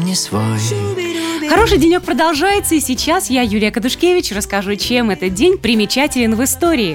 не свой. Хороший денек продолжается, и сейчас я, Юлия Кадушкевич, расскажу, чем этот день примечателен в истории.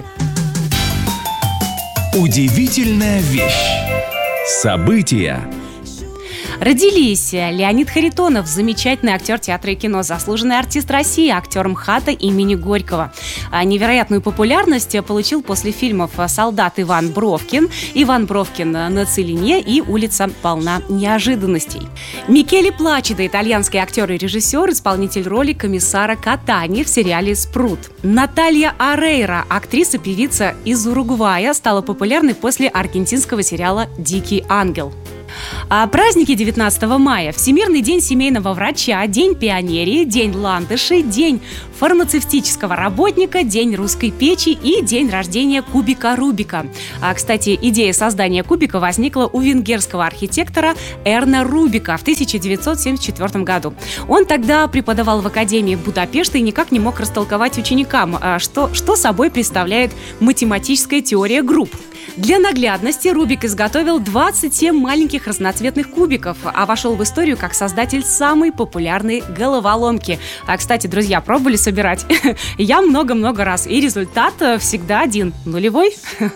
Удивительная вещь. События. Родились Леонид Харитонов, замечательный актер театра и кино, заслуженный артист России, актер МХАТа имени Горького. Невероятную популярность получил после фильмов «Солдат Иван Бровкин», «Иван Бровкин на целине» и «Улица полна неожиданностей». Микеле Плачидо, итальянский актер и режиссер, исполнитель роли комиссара Катани в сериале «Спрут». Наталья Орейро, актриса-певица из Уругвая, стала популярной после аргентинского сериала «Дикий ангел». Праздники 19 мая. Всемирный день семейного врача, День пионерии, День ландышей, День фармацевтического работника, День русской печи и день рождения кубика Рубика. Кстати, идея создания кубика возникла у венгерского архитектора Эрна Рубика в 1974 году. Он тогда преподавал в Академии Будапешта и никак не мог растолковать ученикам, что собой представляет математическая теория групп. Для наглядности Рубик изготовил 27 маленьких разноцветных кубиков, а вошел в историю как создатель самой популярной головоломки. Кстати, друзья, пробовали собирать? Я много-много раз, и результат всегда один – нулевой.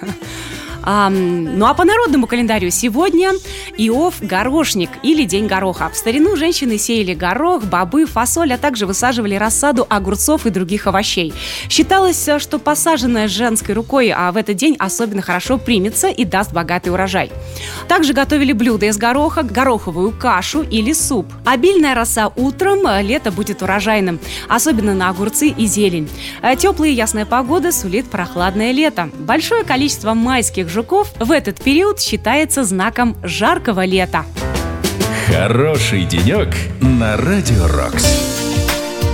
Ну а по народному календарю сегодня Иов Горошник или День гороха. В старину женщины сеяли горох, бобы, фасоль, а также высаживали рассаду огурцов и других овощей. Считалось, что посаженное женской рукой в этот день особенно хорошо примется и даст богатый урожай. Также готовили блюда из гороха, гороховую кашу или суп. Обильная роса утром, лето будет урожайным, особенно на огурцы и зелень. Теплая и ясная погода сулит прохладное лето. Большое количество майских жуков в этот период считается знаком жаркого лета. Хороший денек на Радио Рокс.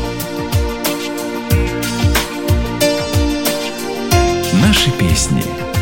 Наши песни.